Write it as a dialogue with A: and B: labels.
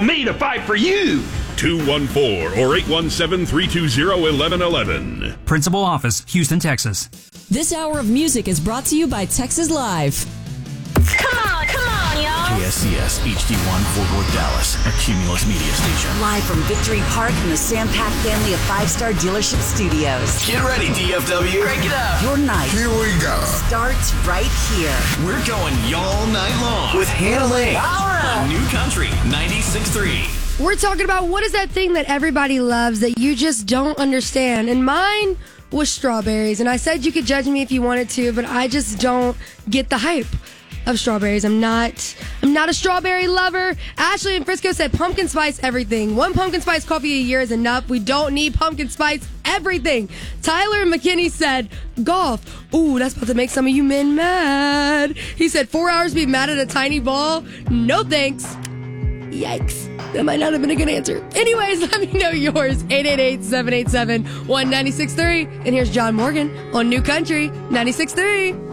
A: Me to fight for you.
B: 214 or 817-320-1111.
C: Principal Office, Houston, Texas.
D: This hour of music is brought to you by Texas Live.
E: Come on, y'all.
F: KSCS HD1 Fort Worth, Dallas, a Cumulus media station.
G: Live from Victory Park in the Sam Pack family of 5-star dealership studios.
F: Get ready, DFW. Crank it up.
G: Your night.
H: Here we go.
G: Starts right here.
F: We're going y'all night long with Hannah Lane on New Country 96.3.
I: We're talking about what is that thing that everybody loves that you just don't understand. And mine was strawberries. And I said you could judge me if you wanted to, but I just don't get the hype of strawberries. I'm not a strawberry lover. Ashley in Frisco said pumpkin spice everything. 1 pumpkin spice coffee a year is enough. We don't need pumpkin spice everything. Tyler McKinney said golf. Ooh, that's about to make some of you men mad. He said 4 hours be mad at a tiny ball. No thanks. Yikes. That might not have been a good answer. Anyways, let me know yours. 888-787-1963. And here's John Morgan on New Country 96.3.